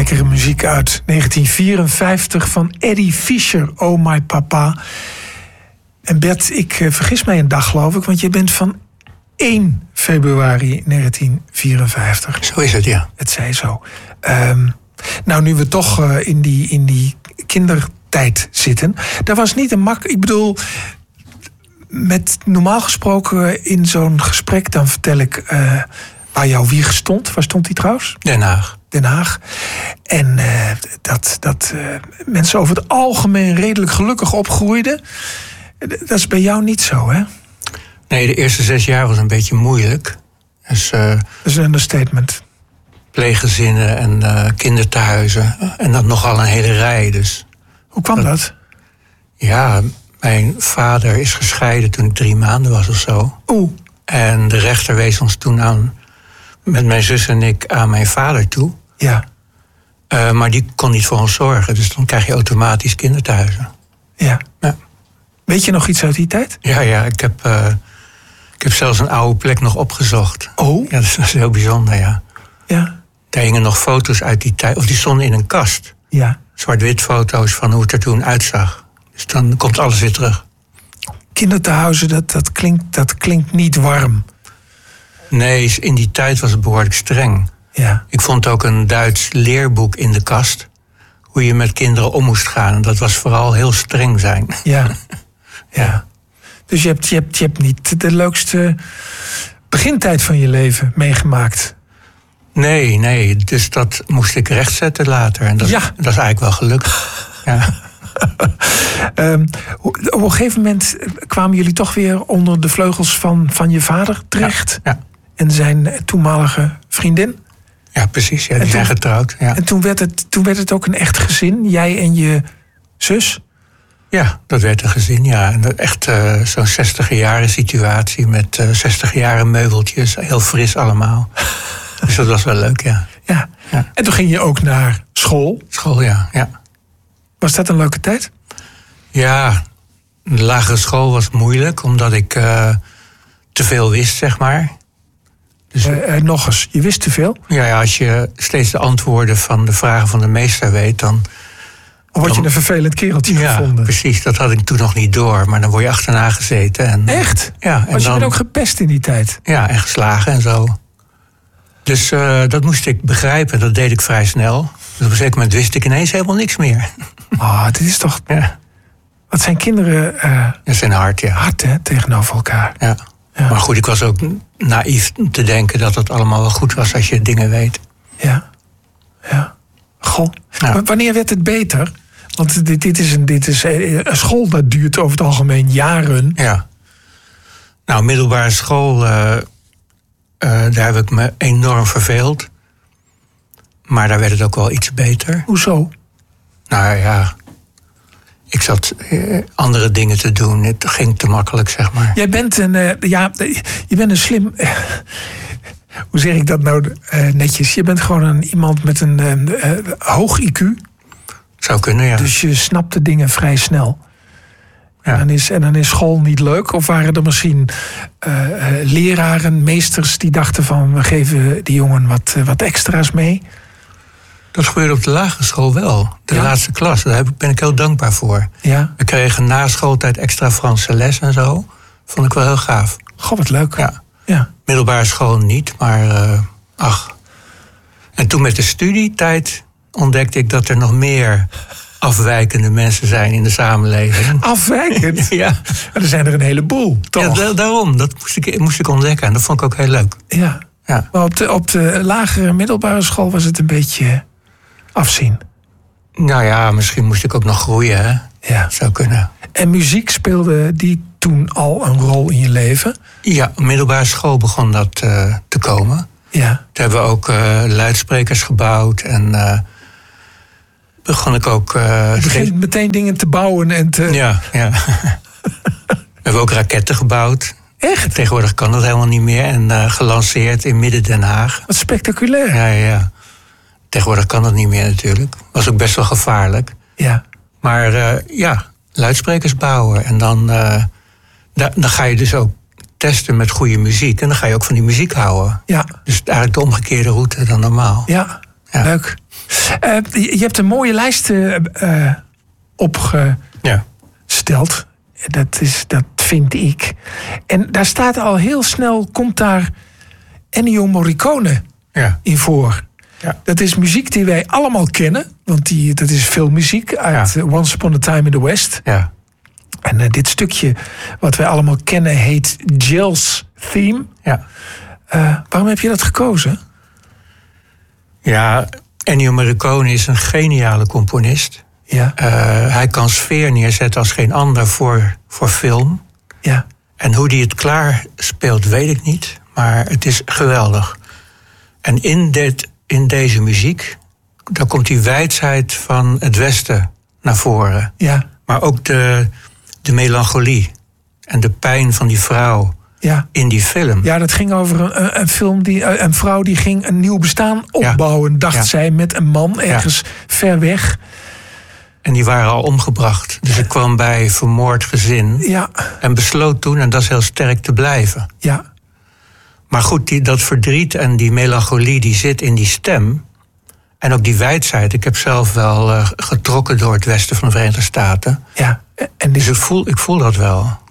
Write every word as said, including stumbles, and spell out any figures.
lekkere muziek uit negentien vierenvijftig van Eddie Fisher, Oh My Papa. En Bert, ik uh, vergis mij een dag, geloof ik, want je bent van één februari negentien vierenvijftig. Zo is het, ja. Het zij zo. Um, nou, nu we toch uh, in, die, in die kindertijd zitten. Daar was niet een mak... Ik bedoel, met normaal gesproken in zo'n gesprek, dan vertel ik uh, waar jouw wieg stond. Waar stond die trouwens? Den Haag. Den Haag. En uh, dat, dat uh, mensen over het algemeen redelijk gelukkig opgroeiden. Dat is bij jou niet zo, hè? Nee, de eerste zes jaar was een beetje moeilijk. Dus, uh, dat is een understatement. Pleeggezinnen en uh, kinderthuizen. En dat nogal een hele rij. Dus. Hoe kwam dat? dat? Ja, mijn vader is gescheiden toen ik drie maanden was of zo. Oeh. En de rechter wees ons toen aan, met mijn zus en ik, aan mijn vader toe. Ja. Uh, maar die kon niet voor ons zorgen. Dus dan krijg je automatisch kinderthuizen. Ja. Ja. Weet je nog iets uit die tijd? Ja, ja. Ik heb, uh, ik heb zelfs een oude plek nog opgezocht. Oh? Ja, dat is, dat is heel bijzonder, ja. Ja. Daar hingen nog foto's uit die tijd. Of die stonden in een kast. Ja. Zwart-wit foto's van hoe het er toen uitzag. Dus dan komt alles weer terug. Kindertehuizen, dat, dat, klinkt, dat klinkt niet warm. Nee, in die tijd was het behoorlijk streng. Ja. Ik vond ook een Duits leerboek in de kast. Hoe je met kinderen om moest gaan. En dat was vooral heel streng zijn. Ja. Ja. Dus je hebt, je, hebt, je hebt niet de leukste begintijd van je leven meegemaakt. Nee, nee. Dus dat moest ik rechtzetten later. En dat, ja. dat is eigenlijk wel gelukkig. Ja. um, op een gegeven moment kwamen jullie toch weer onder de vleugels van, van je vader terecht. Ja. Ja. En zijn toenmalige vriendin. Ja, precies. Ja, die toen, zijn getrouwd. Ja. En toen werd, het, toen werd het ook een echt gezin. Jij en je zus. Ja, dat werd een gezin, ja. En dat echt uh, zo'n zestiger jaren situatie met uh, zestiger jaren meubeltjes. Heel fris allemaal. Dus dat was wel leuk, ja. Ja. Ja. En toen ging je ook naar school. School, ja. ja. Was dat een leuke tijd? Ja, de lagere school was moeilijk, omdat ik uh, te veel wist, zeg maar. Dus, uh, uh, nog eens, je wist te veel? Ja, ja, als je steeds de antwoorden van de vragen van de meester weet, dan... Of word je een vervelend kereltje ja, gevonden? Precies, dat had ik toen nog niet door. Maar dan word je achterna gezeten. En, echt? Ja. En Was je dan, ook gepest in die tijd? Ja, en geslagen en zo. Dus uh, dat moest ik begrijpen. Dat deed ik vrij snel. Dus op een zeker moment wist ik ineens helemaal niks meer. Ah, oh, dit is toch... Ja. Wat zijn kinderen... Uh, dat zijn hard, ja. Hard, hè, tegenover elkaar. Ja. Ja. Maar goed, ik was ook naïef te denken dat het allemaal wel goed was als je dingen weet. Ja. Ja. Goh. Ja. Wanneer werd het beter? Want dit, dit, is een, dit is een school dat duurt over het algemeen jaren. Ja. Nou, middelbare school, uh, uh, daar heb ik me enorm verveeld. Maar daar werd het ook wel iets beter. Hoezo? Nou ja, ik zat uh, andere dingen te doen. Het ging te makkelijk, zeg maar. Jij bent een, uh, ja, je bent een slim... Uh, hoe zeg ik dat nou uh, netjes? Je bent gewoon een, iemand met een uh, uh, hoog I Q. Zou kunnen, ja. Dus je snapt de dingen vrij snel. Ja. En, dan is, en dan is school niet leuk? Of waren er misschien uh, uh, leraren, meesters die dachten van... we geven die jongen wat, uh, wat extra's mee? Dat gebeurde op de lagere school wel. De ja? laatste klas, daar ben ik heel dankbaar voor. Ja? We kregen na schooltijd extra Franse les en zo. Vond ik wel heel gaaf. Goh, wat leuk. Ja. Ja. Middelbare school niet, maar uh, ach. En toen met de studietijd ontdekte ik dat er nog meer afwijkende mensen zijn in de samenleving. Afwijkend? Ja. Maar er zijn er een heleboel, toch? Ja, da- daarom. Dat moest ik, moest ik ontdekken en dat vond ik ook heel leuk. Ja. Ja. Maar op de, op de lagere middelbare school was het een beetje afzien. Nou ja, misschien moest ik ook nog groeien, hè? Ja. Zou kunnen. En muziek speelde die toen al een rol in je leven? Ja, op middelbare school begon dat uh, te komen. Ja. Toen hebben we ook uh, luidsprekers gebouwd en uh, begon ik ook... Uh, je begint meteen dingen te bouwen en te... Ja, ja. We hebben ook raketten gebouwd. Echt? Tegenwoordig kan dat helemaal niet meer. En uh, gelanceerd in midden Den Haag. Wat spectaculair. Ja, ja, ja. Tegenwoordig kan dat niet meer natuurlijk. Was ook best wel gevaarlijk. Ja. Maar uh, ja, luidsprekers bouwen. En dan, uh, da- dan ga je dus ook testen met goede muziek. En dan ga je ook van die muziek houden. Ja. Dus eigenlijk de omgekeerde route dan normaal. Ja, ja. leuk. Uh, je hebt een mooie lijst uh, uh, opgesteld. Ja. Dat, is, dat vind ik. En daar staat al heel snel, komt daar Ennio Morricone ja. in voor. Ja. Dat is muziek die wij allemaal kennen. Want die, dat is filmmuziek uit ja. Once Upon a Time in the West. Ja. En uh, dit stukje wat wij allemaal kennen heet Jill's Theme. Ja. Uh, waarom heb je dat gekozen? Ja, Ennio Morricone is een geniale componist. Ja. Uh, hij kan sfeer neerzetten als geen ander voor, voor film. Ja. En hoe hij het klaar speelt, weet ik niet. Maar het is geweldig. En in, dit, in deze muziek, daar komt die wijsheid van het Westen naar voren. Ja. Maar ook de, de melancholie en de pijn van die vrouw ja. in die film. Ja, dat ging over een, een film, die, een vrouw die ging een nieuw bestaan opbouwen, ja. dacht ja. zij, met een man ergens ja. ver weg. En die waren al omgebracht. Dus ik kwam bij vermoord gezin. Ja. En besloot toen, en dat is heel sterk, te blijven. Ja. Maar goed, die, dat verdriet en die melancholie die zit in die stem. En ook die wijsheid. Ik heb zelf wel uh, getrokken door het westen van de Verenigde Staten. Ja. En die... Dus ik voel, ik voel dat wel.